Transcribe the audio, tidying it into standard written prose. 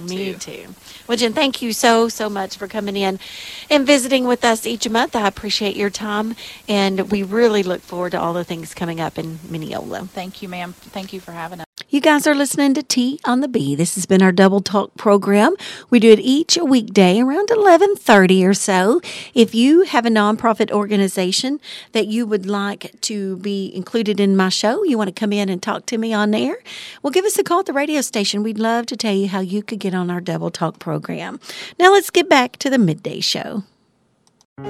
Me too. Well, Jen, thank you so much for coming in and visiting with us each month. I appreciate your time, and we really look forward to all the things coming up in Mineola. Thank you, ma'am. Thank you for having us. You guys are listening to Tea on the Bee. This has been our Double Talk program. We do it each weekday around 11:30 or so. If you have a nonprofit organization that you would like to be included in my show, you want to come in and talk to me on air, well, give us a call at the radio station. We'd love to tell you how you could get on our Double Talk program. Now let's get back to the midday show.